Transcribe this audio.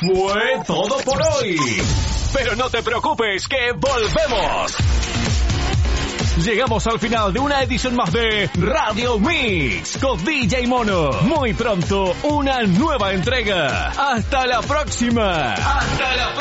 Fue todo por hoy. Pero no te preocupes, que volvemos. Llegamos al final de una edición más de Radio Mix con DJ Mono. Muy pronto, una nueva entrega. ¡Hasta la próxima! ¡Hasta la próxima!